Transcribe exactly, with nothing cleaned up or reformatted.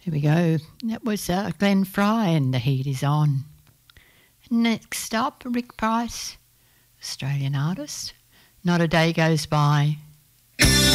There we go. That was uh, Glenn Fry and The Heat Is On. Next up, Rick Price, Australian artist. Not a Day Goes By.